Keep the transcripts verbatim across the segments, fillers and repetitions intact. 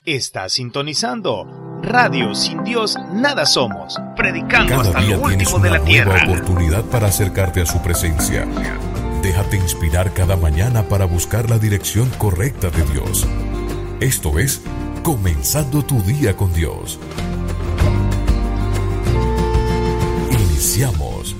Está sintonizando Radio Sin Dios Nada Somos, predicando Cada hasta día lo último tienes de la una tierra. nueva oportunidad para acercarte a su presencia. Déjate inspirar cada mañana para buscar la dirección correcta de Dios. Esto es Comenzando tu Día con Dios. Iniciamos.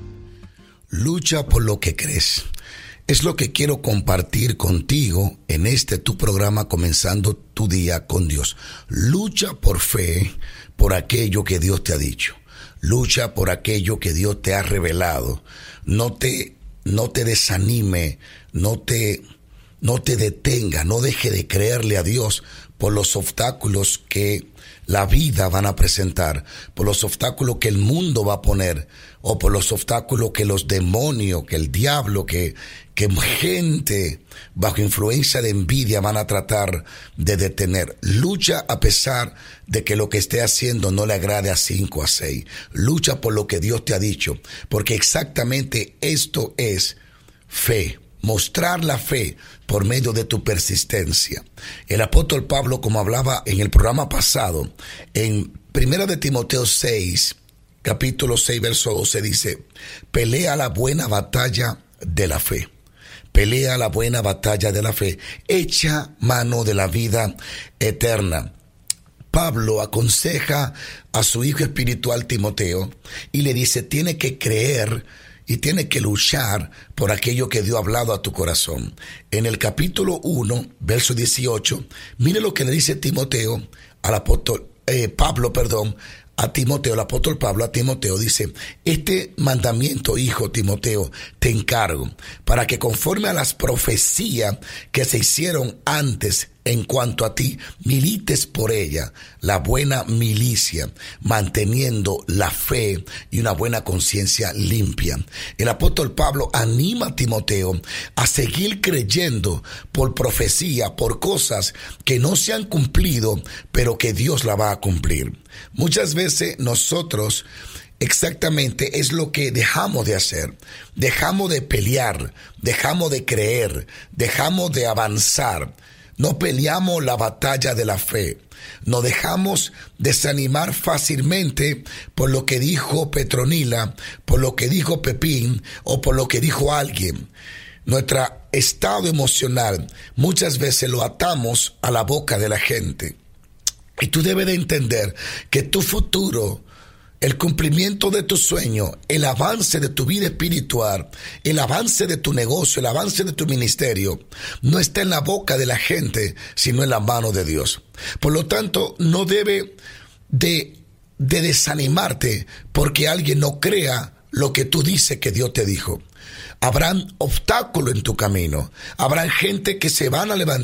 Lucha por lo que crees. Es lo que quiero compartir contigo en este tu programa Comenzando tu Día con Dios. Lucha por fe por aquello que Dios te ha dicho. Lucha por aquello que Dios te ha revelado. No te, no te desanime, no te, no te detenga, no deje de creerle a Dios por los obstáculos que la vida van a presentar, por los obstáculos que el mundo va a poner, o por los obstáculos que los demonios, que el diablo, que, que gente bajo influencia de envidia van a tratar de detener. Lucha a pesar de que lo que esté haciendo no le agrade a cinco, a seis. Lucha por lo que Dios te ha dicho, porque exactamente esto es fe. Mostrar la fe por medio de tu persistencia. El apóstol Pablo, como hablaba en el programa pasado, en Primera de Timoteo seis, capítulo seis, verso doce, dice: pelea la buena batalla de la fe. Pelea la buena batalla de la fe. Echa mano de la vida eterna. Pablo aconseja a su hijo espiritual Timoteo y le dice: tiene que creer y tiene que luchar por aquello que Dios ha hablado a tu corazón. En el capítulo uno, verso dieciocho, mire lo que le dice Timoteo al apóstol, eh, Pablo, perdón, a Timoteo, el apóstol Pablo a Timoteo dice: este mandamiento, hijo Timoteo, te encargo, para que conforme a las profecías que se hicieron antes en cuanto a ti, milites por ella la buena milicia, manteniendo la fe y una buena conciencia limpia. El apóstol Pablo anima a Timoteo a seguir creyendo por profecía, por cosas que no se han cumplido, pero que Dios la va a cumplir. Muchas veces nosotros exactamente es lo que dejamos de hacer. Dejamos de pelear, dejamos de creer, dejamos de avanzar. No peleamos la batalla de la fe. Nos dejamos desanimar fácilmente por lo que dijo Petronila, por lo que dijo Pepín o por lo que dijo alguien. Nuestro estado emocional muchas veces lo atamos a la boca de la gente. Y tú debes de entender que tu futuro, el cumplimiento de tu sueño, el avance de tu vida espiritual, el avance de tu negocio, el avance de tu ministerio, no está en la boca de la gente, sino en la mano de Dios. Por lo tanto, no debe de, de desanimarte porque alguien no crea lo que tú dices que Dios te dijo. Habrán obstáculos en tu camino, habrán gente que se van a levantar